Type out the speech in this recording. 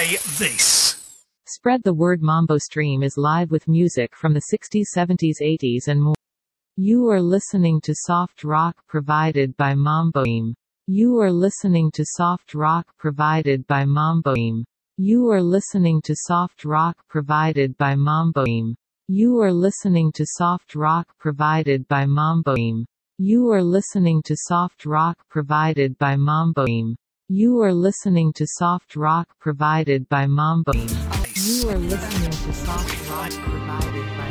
say this. Spread the word. Mambo Stream is live with music from the 60s, 70s, 80s and more. You are listening to soft rock provided by Mambo Stream. You are listening to soft rock provided by Mambo Stream. You are listening to soft rock provided by Mambo Stream. You are listening to soft rock provided by Mambo Stream. You are listening to soft rock provided by Mambo Stream. You are listening to soft rock provided by Mambo Stream. You are listening to soft rock provided by